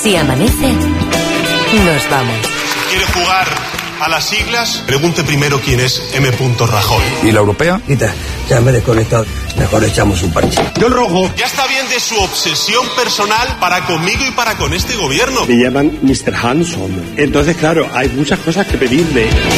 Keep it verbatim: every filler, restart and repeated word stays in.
Si amanece, nos vamos. Si quiere jugar a las siglas, pregunte primero quién es M. Rajoy. ¿Y la europea? Quita, ya me he desconectado. Mejor echamos un parche. Yo el rojo. Ya está bien de su obsesión personal para conmigo y para con este gobierno. Me llaman mister Hanson. Entonces, claro, hay muchas cosas que pedirle.